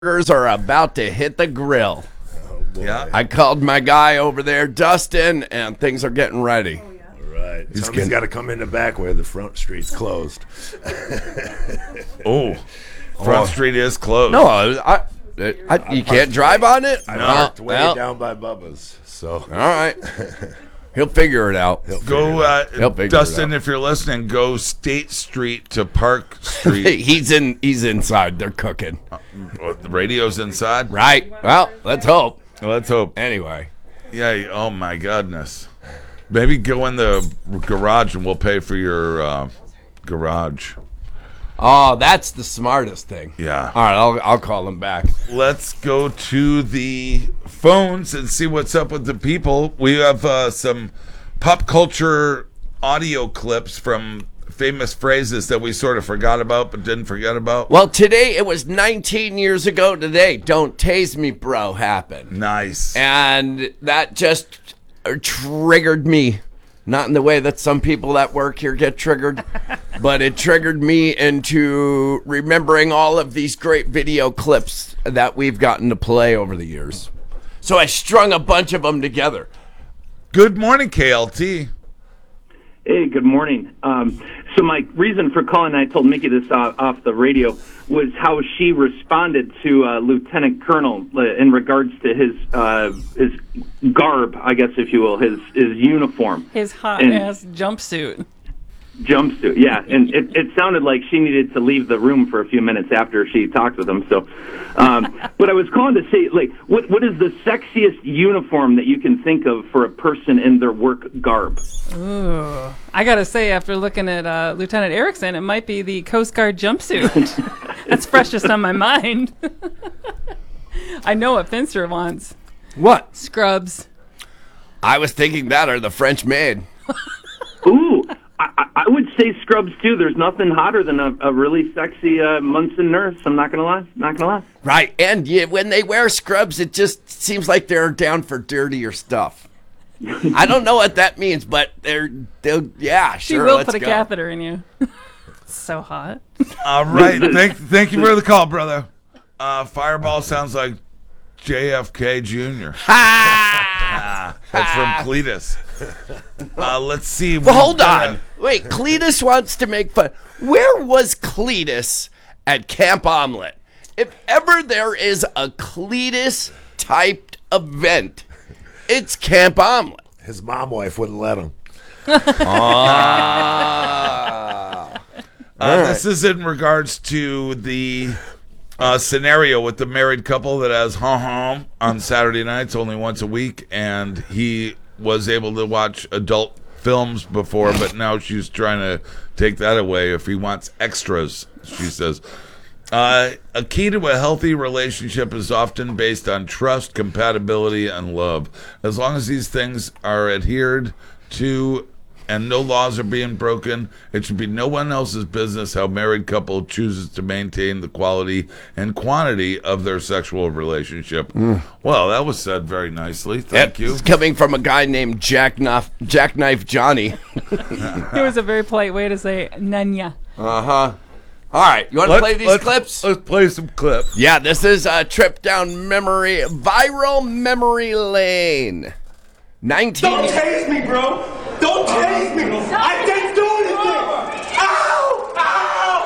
Burgers are about to hit the grill. Yeah. I called my guy over there, Dustin, and things are getting ready. Right. Somebody's got to come in the back where the front street's closed. Front Street is closed. No, you can't drive on it? I parked way down by Bubba's. So all right. He'll figure it out. Dustin, if you're listening, go State Street to Park Street. He's inside. They're cooking. The radio's inside? Right. Well, let's hope. Let's hope. Anyway. Yeah, oh my goodness. Maybe go in the garage and we'll pay for your garage. Oh, that's the smartest thing. Yeah. All right, I'll call him back. Let's go to the phones and see what's up with the people. We have some pop culture audio clips from famous phrases that we sort of forgot about but didn't forget about. Well, today, it was 19 years ago today. Don't tase me, bro, happened. Nice. And that just triggered me. Not in the way that some people that work here get triggered, but it triggered me into remembering all of these great video clips that we've gotten to play over the years. So I strung a bunch of them together. Good morning, KLT. Hey, good morning. So my reason for calling, I told Mickey this off the radio, was how she responded to Lieutenant Colonel in regards to his garb, I guess, if you will, his uniform. His hot-ass jumpsuit. Jumpsuit, yeah. And it sounded like she needed to leave the room for a few minutes after she talked with him. So, but I was calling to say, like, what is the sexiest uniform that you can think of for a person in their work garb? Ooh. I got to say, after looking at Lieutenant Erickson, it might be the Coast Guard jumpsuit. That's freshest on my mind. I know what Finster wants. What? Scrubs. I was thinking that or the French maid. Ooh. I would say Scrubs too. There's nothing hotter than a really sexy Munson nurse. I'm not gonna lie. Right, and when they wear scrubs, it just seems like they're down for dirtier stuff. I don't know what that means, but yeah, She sure. will let's put a go. catheter in you. It's so hot. All right. Thank you for the call, brother. Fireball sounds like JFK Jr. That's from Cletus. Let's see. Well, hold on. Wait, Cletus wants to make fun. Where was Cletus at Camp Omelet? If ever there is a Cletus-typed event, it's Camp Omelet. his mom wife wouldn't let him. This is in regards to the scenario with the married couple that has home on Saturday nights only once a week, and he was able to watch adult films before, but now she's trying to take that away if he wants extras, she says. A key to a healthy relationship is often based on trust, compatibility, and love. As long as these things are adhered to and no laws are being broken, it should be no one else's business how a married couple chooses to maintain the quality and quantity of their sexual relationship. Well, that was said very nicely. Thank you. It's coming from a guy named Jackknife Johnny. It was a very polite way to say Nanya. Uh-huh. All right, you want to play these clips? Let's play some clips. Yeah, this is a trip down viral memory lane. Don't tase me, bro! Don't tase me! I didn't do anything! Ow! Ow!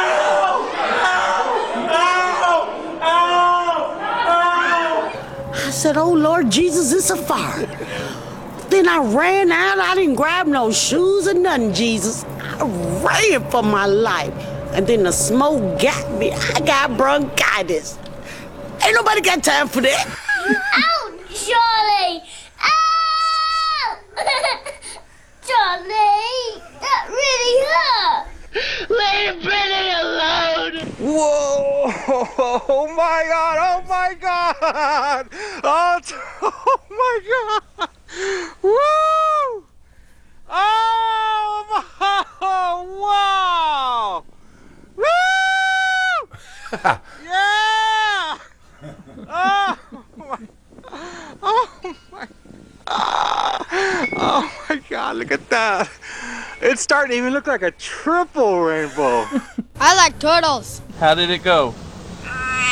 Ow! Ow! Ow! Ow! I said, oh, Lord Jesus, it's a fire. Then I ran out. I didn't grab no shoes or nothing, Jesus. I ran for my life. And then the smoke got me. I got bronchitis. Ain't nobody got time for that. Ow, Charlie! Ow! Charlie! That really hurt! Leave Brittany alone! Whoa! Oh my god! Oh my god! Oh my god! Woo! Oh my! Wow! Woo! Yeah! Oh my! Oh my! Oh my God! Look at that! It's starting to even look like a triple rainbow. I like turtles. How did it go?